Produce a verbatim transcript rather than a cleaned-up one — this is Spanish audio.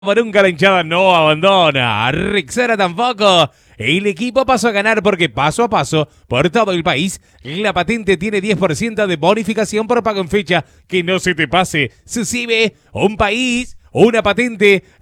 Por nunca la hinchada no abandona. Rexara tampoco. El equipo pasó a ganar porque paso a paso, por todo el país, la patente tiene diez por ciento de bonificación por pago en fecha. Que no se te pase. Sucibe, un país, una patente.